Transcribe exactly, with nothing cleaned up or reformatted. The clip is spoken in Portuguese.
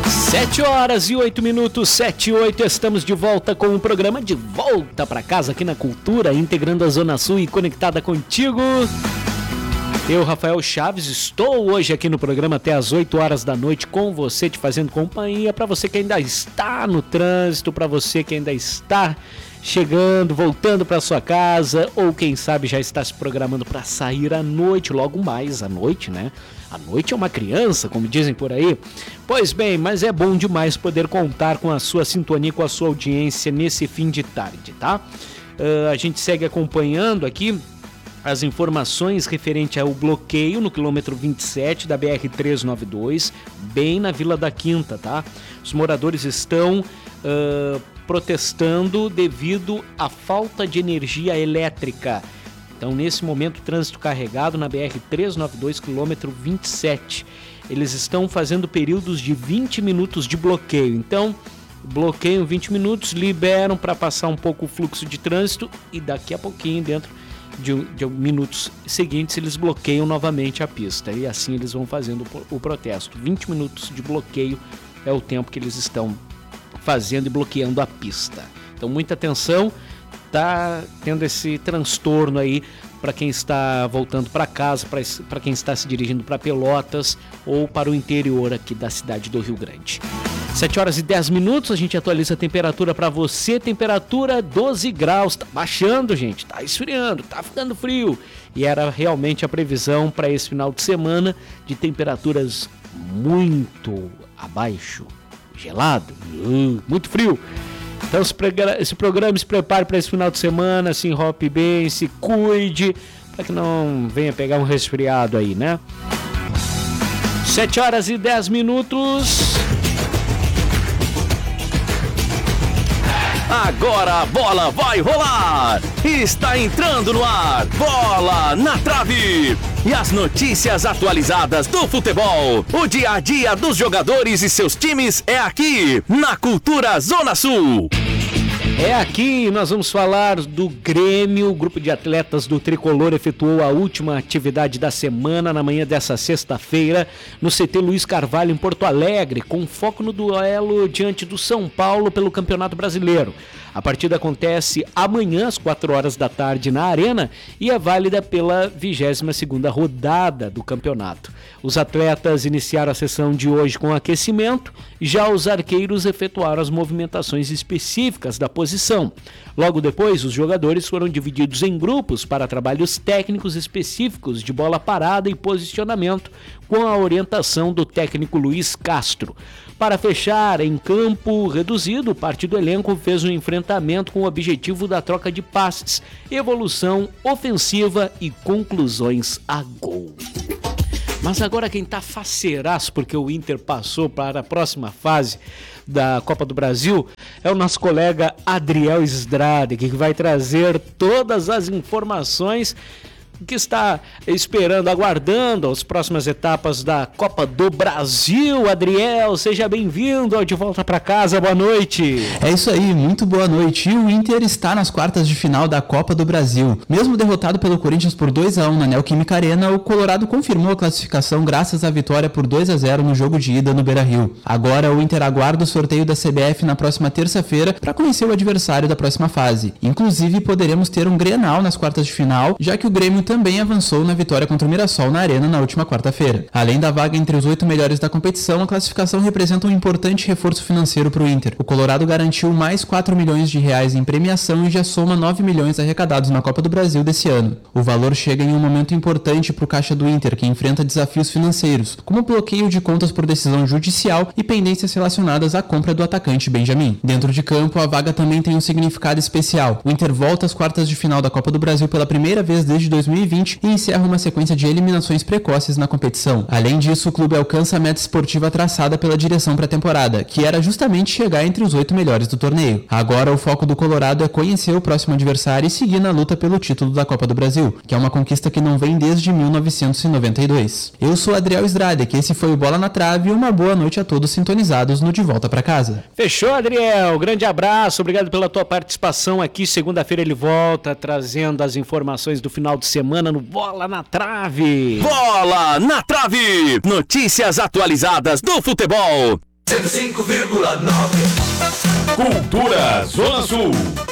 Sete horas e oito minutos, sete e oito, estamos de volta com o programa De Volta Pra Casa aqui na Cultura, integrando a Zona Sul e conectada contigo. Eu, Rafael Chaves, estou hoje aqui no programa até às oito horas da noite com você, te fazendo companhia, para você que ainda está no trânsito, para você que ainda está chegando, voltando para sua casa, ou quem sabe já está se programando para sair à noite, logo mais à noite, né? A noite é uma criança, como dizem por aí. Pois bem, mas é bom demais poder contar com a sua sintonia, com a sua audiência nesse fim de tarde, tá? Uh, a gente segue acompanhando aqui as informações referente ao bloqueio no quilômetro vinte e sete da B R trezentos e noventa e dois, bem na Vila da Quinta, tá? Os moradores estão uh, protestando devido à falta de energia elétrica. Então, nesse momento, trânsito carregado na B R trezentos e noventa e dois, quilômetro vinte e sete. Eles estão fazendo períodos de vinte minutos de bloqueio. Então, bloqueiam vinte minutos, liberam para passar um pouco o fluxo de trânsito e daqui a pouquinho, dentro de, de minutos seguintes, eles bloqueiam novamente a pista. E assim eles vão fazendo o protesto. vinte minutos de bloqueio é o tempo que eles estão fazendo e bloqueando a pista. Então, muita atenção. Tá tendo esse transtorno aí para quem está voltando para casa, para quem está se dirigindo para Pelotas ou para o interior aqui da cidade do Rio Grande. sete horas e dez minutos, a gente atualiza a temperatura para você, temperatura doze graus, tá baixando, gente, tá esfriando, tá ficando frio. E era realmente a previsão para esse final de semana de temperaturas muito abaixo, gelado, muito frio. Então esse programa se prepare para esse final de semana, se enrope bem, se cuide, para que não venha pegar um resfriado aí, né? sete horas e dez minutos. Agora a bola vai rolar! Está entrando no ar, Bola na Trave! E as notícias atualizadas do futebol. O dia a dia dos jogadores e seus times é aqui, na Cultura Zona Sul. É aqui, nós vamos falar do Grêmio. O grupo de atletas do Tricolor efetuou a última atividade da semana na manhã dessa sexta-feira no C T Luiz Carvalho, em Porto Alegre, com foco no duelo diante do São Paulo pelo Campeonato Brasileiro. A partida acontece amanhã às quatro horas da tarde na Arena e é válida pela vigésima segunda rodada do campeonato. Os atletas iniciaram a sessão de hoje com aquecimento, já os arqueiros efetuaram as movimentações específicas da posição. Logo depois, os jogadores foram divididos em grupos para trabalhos técnicos específicos de bola parada e posicionamento, com a orientação do técnico Luiz Castro. Para fechar em campo reduzido, parte do elenco fez um enfrentamento com o objetivo da troca de passes, evolução ofensiva e conclusões a gol. Mas agora quem está faceiraço porque o Inter passou para a próxima fase da Copa do Brasil é o nosso colega Adriel Estrade, que vai trazer todas as informações que está esperando, aguardando as próximas etapas da Copa do Brasil. Adriel, seja bem-vindo ao De Volta Pra Casa, boa noite. É isso aí, muito boa noite. E o Inter está nas quartas de final da Copa do Brasil. Mesmo derrotado pelo Corinthians por dois a um na Neoquímica Arena, o Colorado confirmou a classificação graças à vitória por dois a zero no jogo de ida no Beira-Rio. Agora o Inter aguarda o sorteio da C B F na próxima terça-feira para conhecer o adversário da próxima fase. Inclusive, poderemos ter um Grenal nas quartas de final, já que o Grêmio também avançou na vitória contra o Mirassol na Arena na última quarta-feira. Além da vaga entre os oito melhores da competição, a classificação representa um importante reforço financeiro para o Inter. O Colorado garantiu mais quatro milhões de reais em premiação e já soma nove milhões arrecadados na Copa do Brasil desse ano. O valor chega em um momento importante para o caixa do Inter, que enfrenta desafios financeiros, como bloqueio de contas por decisão judicial e pendências relacionadas à compra do atacante Benjamin. Dentro de campo, a vaga também tem um significado especial. O Inter volta às quartas de final da Copa do Brasil pela primeira vez desde dois mil e vinte e encerra uma sequência de eliminações precoces na competição. Além disso, o clube alcança a meta esportiva traçada pela direção para a temporada, que era justamente chegar entre os oito melhores do torneio. Agora, o foco do Colorado é conhecer o próximo adversário e seguir na luta pelo título da Copa do Brasil, que é uma conquista que não vem desde mil novecentos e noventa e dois. Eu sou Adriel Estrade, que esse foi o Bola na Trave e uma boa noite a todos sintonizados no De Volta Pra Casa. Fechou, Adriel. Grande abraço, obrigado pela tua participação aqui. Segunda-feira ele volta trazendo as informações do final de semana no Bola na Trave. Bola na Trave! Notícias atualizadas do futebol. cento e cinco vírgula nove. Cultura Zona Sul.